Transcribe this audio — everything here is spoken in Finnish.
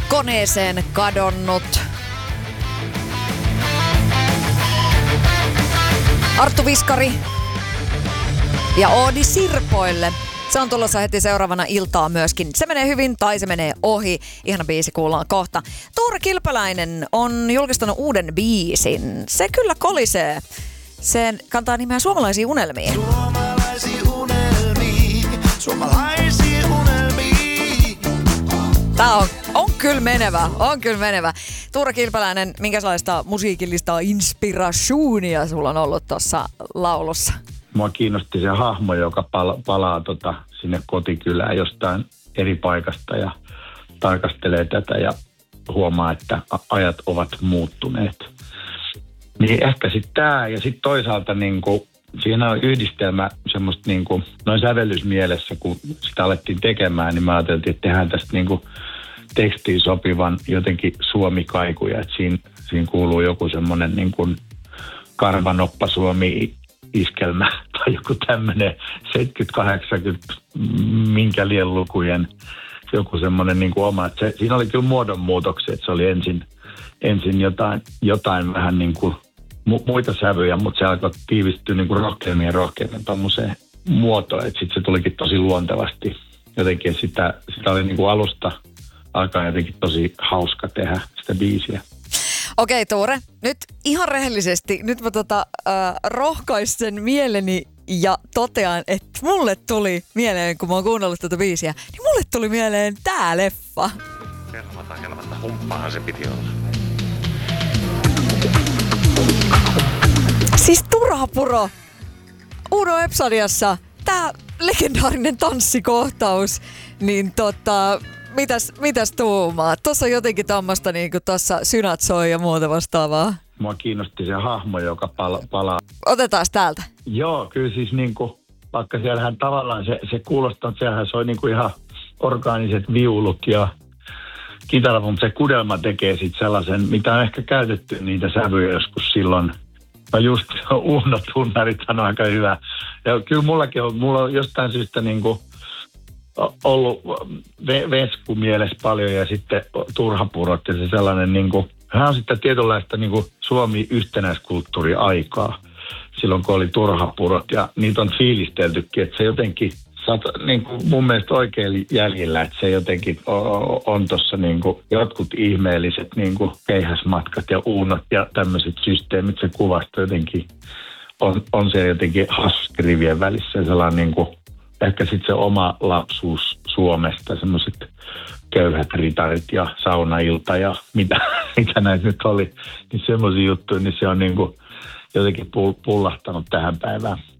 koneeseen kadonnut. Arttu Viskari ja Oodi Sirpoille. Se on tulossa heti seuraavana iltaa myöskin. Se menee hyvin tai se menee ohi. Ihana biisi kuullaan kohta. Tuure Kilpeläinen on julkistanut uuden biisin. Se kyllä kolisee. Se kantaa nimeä Suomalaisia unelmia. Suomalaisia unelmia, suomalaisia unelmia. Tää on kyllä menevä. Tuure Kilpeläinen, minkälaista musiikillista inspiratioonia sulla on ollut tuossa laulussa? Mua kiinnosti se hahmo, joka palaa sinne kotikylään jostain eri paikasta ja tarkastelee tätä ja huomaa, että ajat ovat muuttuneet. Niin ehkä sitten tämä ja sitten toisaalta niinku, siinä on yhdistelmä semmoista niinku, noin sävellysmielessä, kun sitä alettiin tekemään, niin mä ajattelin, että tehdään tästä niinku tekstiin sopivan jotenkin suomikaikuja, että siinä kuuluu joku semmoinen niinku karvanoppa Suomi-iskelmä tai joku tämmöinen 70-80 minkä lien lukujen joku semmoinen niinku oma. Siinä oli kyllä muodonmuutoksia, että se oli ensin jotain vähän niin kuin muita sävyjä, mutta se alkoi tiivistyä niin kuin rohkeammin tommoseen muotoon, että sitten se tulikin tosi luontevasti. Jotenkin sitä oli niin kuin alusta alkaen jotenkin tosi hauska tehdä sitä biisiä. Okei, Tuure, nyt ihan rehellisesti, nyt mä rohkaisen mieleni ja totean, että mulle tuli mieleen, kun mä oon kuunnellut tätä biisiä, niin mulle tuli mieleen tää leffa. Kelvata, humppaahan se piti olla. Siis Turha Puro, Uno Epsadiassa, tää legendaarinen tanssikohtaus, niin mitäs tuumaa? Tuossa on jotenkin tämmöistä niinku tossa synät soi ja muuta vastaavaa. Mua kiinnosti se hahmo, joka palaa. Otetaan täältä. Joo, kyllä siis niinku, vaikka siellähän tavallaan se kuulostaa, että siellähän soi niinku ihan orgaaniset viulut ja kitara, mutta se kudelma tekee sitten sellaisen, mitä on ehkä käytetty niitä sävyjä joskus silloin. No just Uno Tunnarit on aika hyvä. Ja kyllä mulla on jostain syystä niinku ollut Vesku mielessä paljon ja sitten Turhapurot ja se sellainen niinku, hän on sitten tietynlaista niinku Suomi-yhtenäiskulttuuri-aikaa silloin kun oli Turhapurot ja niitä on fiilisteltykin, että se jotenkin niin mun mielestä oikein jäljellä, että se jotenkin on tuossa niin jotkut ihmeelliset niin keihäsmatkat ja uunot ja tämmöiset systeemit, se kuvasta jotenkin on se jotenkin hassusti rivien välissä sellainen niin kuin, ehkä sitten se oma lapsuus Suomesta, semmoiset köyhät ritarit ja saunailta ja mitä näitä nyt oli, niin semmoisia juttuja, niin se on niin kuin jotenkin pullahtanut tähän päivään.